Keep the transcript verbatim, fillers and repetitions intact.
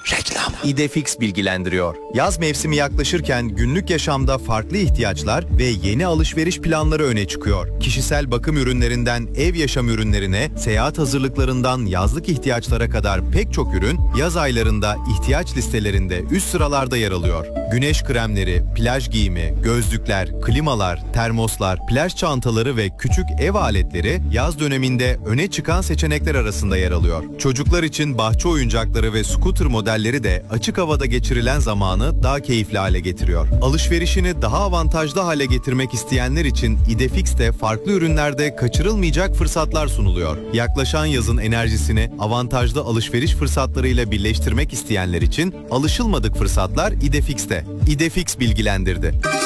Reklam. İdefix bilgilendiriyor. Yaz mevsimi yaklaşırken günlük yaşamda farklı ihtiyaçlar ve yeni alışveriş planları öne çıkıyor. Kişisel bakım ürünlerinden ev yaşam ürünlerine, seyahat hazırlıklarından yazlık ihtiyaçlara kadar pek çok ürün yaz aylarında ihtiyaç listelerinde üst sıralarda yer alıyor. Güneş kremleri, plaj giyimi, gözlükler, klimalar, termoslar, plaj çantaları ve küçük ev aletleri yaz döneminde öne çıkan seçenekler arasında yer alıyor. Çocuklar için bahçe oyuncakları ve scooter modelleri de açık havada geçirilen zamanı daha keyifli hale getiriyor. Alışverişini daha avantajlı hale getirmek isteyenler için İdefix'te farklı ürünlerde kaçırılmayacak fırsatlar sunuluyor. Yaklaşan yazın enerjisini avantajlı alışveriş fırsatlarıyla birleştirmek isteyenler için alışılmadık fırsatlar İdefix'te. İdefix bilgilendirdi.